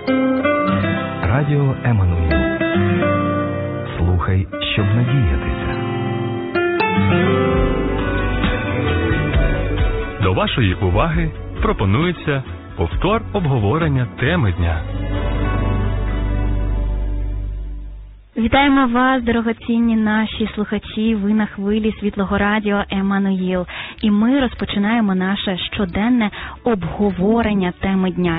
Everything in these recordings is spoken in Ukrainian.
Радіо Еммануїл. Слухай, щоб надіятися. До вашої уваги пропонується повтор обговорення теми дня. Вітаємо вас, дорогоцінні наші слухачі, ви на хвилі Світлого радіо Еммануїл. І ми розпочинаємо наше щоденне обговорення теми дня.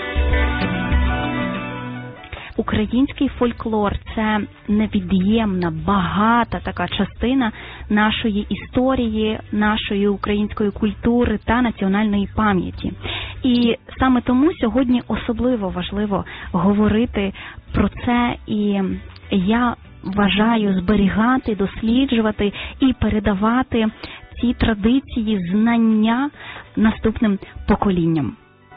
Український фольклор – це невід'ємна, багата така частина нашої історії, нашої української культури та національної пам'яті. І саме тому сьогодні особливо важливо говорити про це, і я вважаю зберігати, досліджувати і передавати ці традиції, знання наступним поколінням.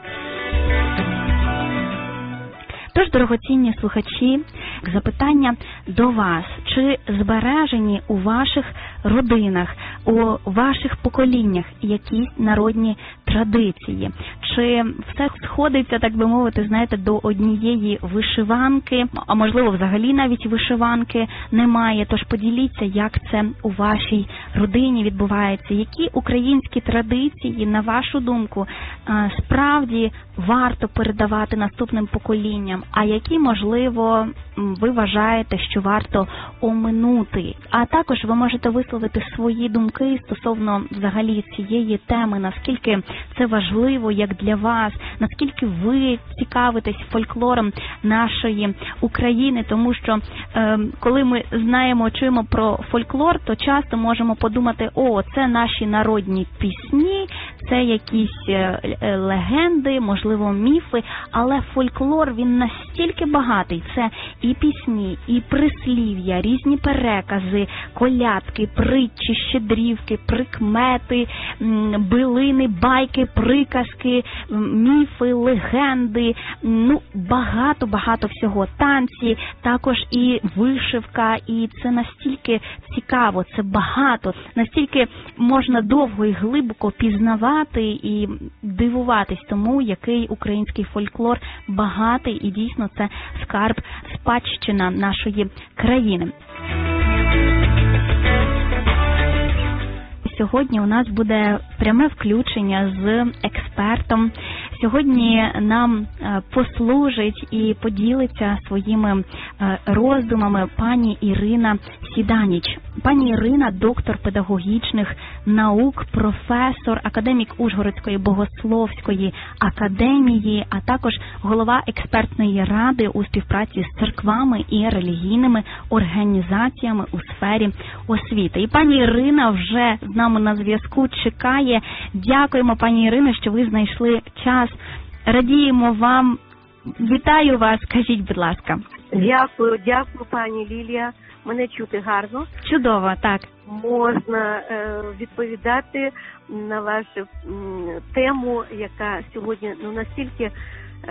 Тож, дорогоцінні слухачі, запитання до вас. Чи збережені у ваших родинах, у ваших поколіннях якісь народні традиції? Чи все сходиться, так би мовити, знаєте, до однієї вишиванки, а можливо взагалі навіть вишиванки немає? Тож поділіться, як це у вашій родині відбувається. Які українські традиції, на вашу думку, справді варто передавати наступним поколінням, а які, можливо, ви вважаєте, що варто оминути? А також ви можете висловити свої думки стосовно взагалі цієї теми, наскільки це важливо, як для вас, наскільки ви цікавитесь фольклором нашої України, тому що коли ми знаємо, чуємо про фольклор, то часто можемо подумати, це наші народні пісні, це якісь легенди, можливо, міфи, але фольклор, він настільки багатий. Це і пісні, і прислів'я, різні перекази, колядки, притчі, щедрівки, прикмети, билини, байки, приказки, міфи, легенди, багато всього. Танці, також і вишивка, і це настільки цікаво, це багато, настільки можна довго і глибоко пізнавати і дивуватись тому, який український фольклор багатий, і дійсно це скарб, спадщина нашої країни. Сьогодні у нас буде пряме включення з експертом. Сьогодні нам послужить і поділиться своїми роздумами пані Ірина Сіданіч. Пані Ірина – доктор педагогічних наук, професор, академік Ужгородської богословської академії, а також голова експертної ради у співпраці з церквами і релігійними організаціями у сфері освіти. І пані Ірина вже з нами на зв'язку чекає. Дякуємо, пані Ірино, що ви знайшли час. Радіємо вам. Вітаю вас, скажіть, будь ласка. Дякую, пані Лілія. Мене чути гарно? Чудово, так. Можна відповідати на вашу тему, яка сьогодні настільки